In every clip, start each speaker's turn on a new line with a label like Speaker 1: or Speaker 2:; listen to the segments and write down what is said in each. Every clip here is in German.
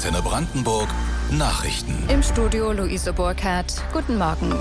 Speaker 1: Antenne Brandenburg Nachrichten.
Speaker 2: Im Studio Luise Burkhardt. Guten Morgen.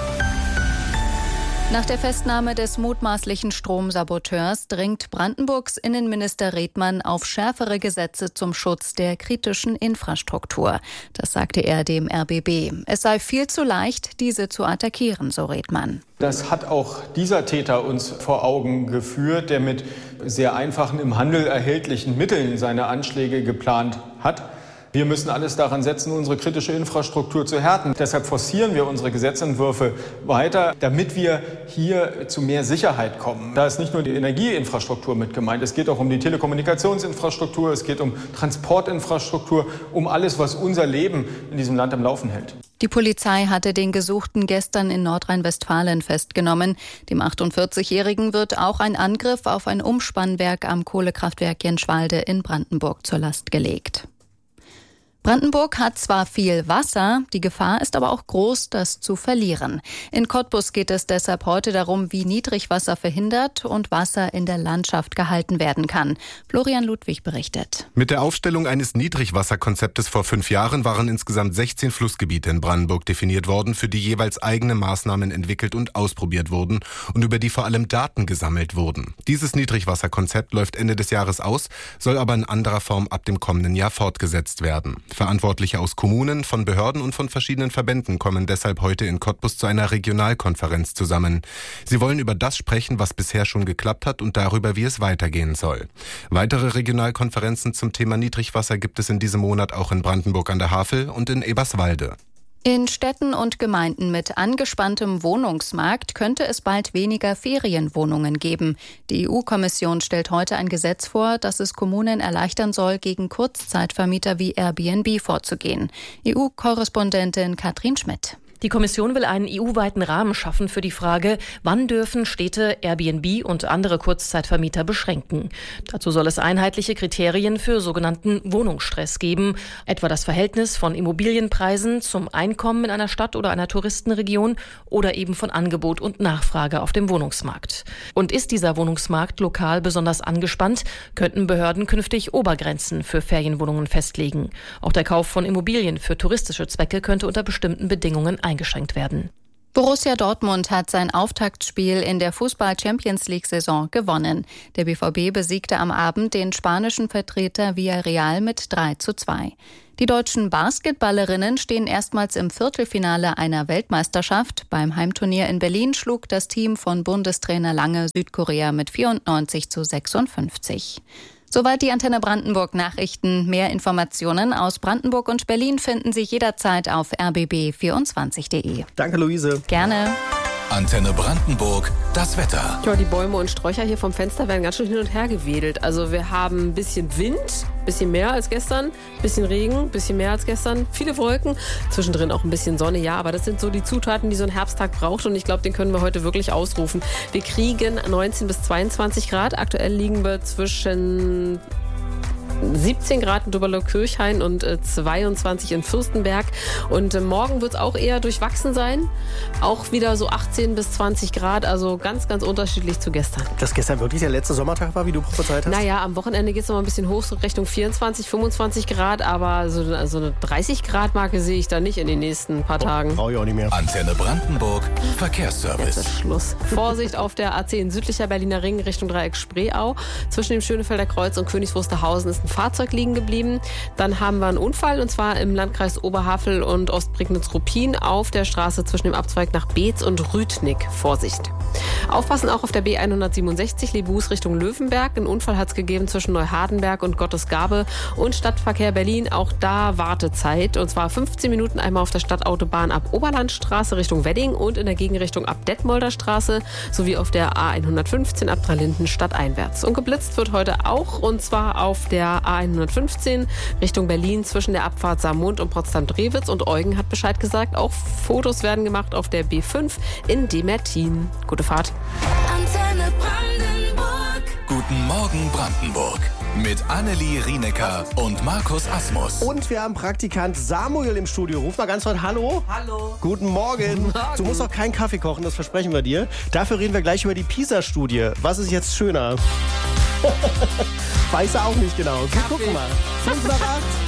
Speaker 2: Nach der Festnahme des mutmaßlichen Stromsaboteurs dringt Brandenburgs Innenminister Redmann auf schärfere Gesetze zum Schutz der kritischen Infrastruktur. Das sagte er dem RBB. Es sei viel zu leicht, diese zu attackieren, so Redmann.
Speaker 3: Das hat auch dieser Täter uns vor Augen geführt, der mit sehr einfachen, im Handel erhältlichen Mitteln seine Anschläge geplant hat. Wir müssen alles daran setzen, unsere kritische Infrastruktur zu härten. Deshalb forcieren wir unsere Gesetzentwürfe weiter, damit wir hier zu mehr Sicherheit kommen. Da ist nicht nur die Energieinfrastruktur mit gemeint, es geht auch um die Telekommunikationsinfrastruktur, es geht um Transportinfrastruktur, um alles, was unser Leben in diesem Land am Laufen hält.
Speaker 2: Die Polizei hatte den Gesuchten gestern in Nordrhein-Westfalen festgenommen. Dem 48-Jährigen wird auch ein Angriff auf ein Umspannwerk am Kohlekraftwerk Jenschwalde in Brandenburg zur Last gelegt. Brandenburg hat zwar viel Wasser, die Gefahr ist aber auch groß, das zu verlieren. In Cottbus geht es deshalb heute darum, wie Niedrigwasser verhindert und Wasser in der Landschaft gehalten werden kann. Florian Ludwig berichtet.
Speaker 4: Mit der Aufstellung eines Niedrigwasserkonzeptes vor 5 Jahren waren insgesamt 16 Flussgebiete in Brandenburg definiert worden, für die jeweils eigene Maßnahmen entwickelt und ausprobiert wurden und über die vor allem Daten gesammelt wurden. Dieses Niedrigwasserkonzept läuft Ende des Jahres aus, soll aber in anderer Form ab dem kommenden Jahr fortgesetzt werden. Verantwortliche aus Kommunen, von Behörden und von verschiedenen Verbänden kommen deshalb heute in Cottbus zu einer Regionalkonferenz zusammen. Sie wollen über das sprechen, was bisher schon geklappt hat und darüber, wie es weitergehen soll. Weitere Regionalkonferenzen zum Thema Niedrigwasser gibt es in diesem Monat auch in Brandenburg an der Havel und in Eberswalde.
Speaker 2: In Städten und Gemeinden mit angespanntem Wohnungsmarkt könnte es bald weniger Ferienwohnungen geben. Die EU-Kommission stellt heute ein Gesetz vor, das es Kommunen erleichtern soll, gegen Kurzzeitvermieter wie Airbnb vorzugehen. EU-Korrespondentin Katrin Schmidt.
Speaker 5: Die Kommission will einen EU-weiten Rahmen schaffen für die Frage, wann dürfen Städte Airbnb und andere Kurzzeitvermieter beschränken. Dazu soll es einheitliche Kriterien für sogenannten Wohnungsstress geben, etwa das Verhältnis von Immobilienpreisen zum Einkommen in einer Stadt oder einer Touristenregion oder eben von Angebot und Nachfrage auf dem Wohnungsmarkt. Und ist dieser Wohnungsmarkt lokal besonders angespannt, könnten Behörden künftig Obergrenzen für Ferienwohnungen festlegen. Auch der Kauf von Immobilien für touristische Zwecke könnte unter bestimmten Bedingungen eingeschränkt werden.
Speaker 2: Borussia Dortmund hat sein Auftaktspiel in der Fußball-Champions-League-Saison gewonnen. Der BVB besiegte am Abend den spanischen Vertreter Villarreal mit 3:2. Die deutschen Basketballerinnen stehen erstmals im Viertelfinale einer Weltmeisterschaft. Beim Heimturnier in Berlin schlug das Team von Bundestrainer Lange Südkorea mit 94:56. Soweit die Antenne Brandenburg Nachrichten. Mehr Informationen aus Brandenburg und Berlin finden Sie jederzeit auf rbb24.de.
Speaker 6: Danke, Luise.
Speaker 2: Gerne.
Speaker 1: Antenne Brandenburg, das Wetter.
Speaker 7: Ja, die Bäume und Sträucher hier vom Fenster werden ganz schön hin und her gewedelt. Also wir haben ein bisschen Wind, ein bisschen mehr als gestern, ein bisschen Regen, ein bisschen mehr als gestern, viele Wolken, zwischendrin auch ein bisschen Sonne, ja, aber das sind so die Zutaten, die so ein Herbsttag braucht und ich glaube, den können wir heute wirklich ausrufen. Wir kriegen 19 bis 22 Grad, aktuell liegen wir zwischen 17 Grad in Doberlo-Kirchhain und 22 in Fürstenberg. Und morgen wird es auch eher durchwachsen sein. Auch wieder so 18 bis 20 Grad, also ganz, ganz unterschiedlich zu gestern.
Speaker 6: Dass gestern wirklich der letzte Sommertag war, wie du prophezeit hast?
Speaker 7: Naja, am Wochenende geht es noch mal ein bisschen hoch, so Richtung 24, 25 Grad. Aber so eine 30-Grad-Marke sehe ich da nicht in den nächsten paar Tagen.
Speaker 6: Brauche ich auch nicht mehr.
Speaker 1: Antenne Brandenburg, Verkehrsservice.
Speaker 7: Jetzt ist Schluss. Vorsicht auf der A10 südlicher Berliner Ring Richtung Dreieck Spreeau. Zwischen dem Schönefelder Kreuz und Königs Wusterhausen ist ein Fahrzeug liegen geblieben. Dann haben wir einen Unfall und zwar im Landkreis Oberhavel und Ostprignitz-Ruppin auf der Straße zwischen dem Abzweig nach Beetz und Rüthnick. Vorsicht. Aufpassen auch auf der B167 Lebus Richtung Löwenberg. Ein Unfall hat es gegeben zwischen Neuhardenberg und Gottesgabe und Stadtverkehr Berlin. Auch da Wartezeit und zwar 15 Minuten einmal auf der Stadtautobahn ab Oberlandstraße Richtung Wedding und in der Gegenrichtung ab Detmolder Straße sowie auf der A115 ab Dreilinden stadteinwärts. Und geblitzt wird heute auch und zwar auf der A115 Richtung Berlin zwischen der Abfahrt Saarmund und Potsdam-Drewitz und Eugen hat Bescheid gesagt. Auch Fotos werden gemacht auf der B5 in Demertin. Gute Fahrt.
Speaker 1: Antenne Brandenburg. Guten Morgen Brandenburg. Mit Annelie Rienecker und Markus Asmus.
Speaker 6: Und wir haben Praktikant Samuel im Studio. Ruf mal ganz laut Hallo.
Speaker 7: Hallo.
Speaker 6: Guten Morgen. Du musst auch keinen Kaffee kochen, das versprechen wir dir. Dafür reden wir gleich über die PISA-Studie. Was ist jetzt schöner? Weiß er auch nicht genau. Wir gucken mal. 5 nach 8.